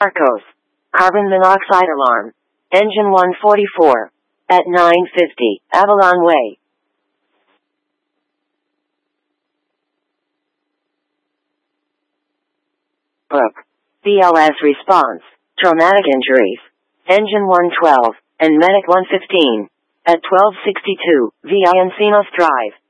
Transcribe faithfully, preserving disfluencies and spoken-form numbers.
Arcos. Carbon monoxide alarm. Engine one forty-four. At nine fifty, Avalon Way. Brooke. B L S response. Traumatic injuries. Engine one twelve, and Medic one fifteen. At twelve sixty-two, via Encinos Drive.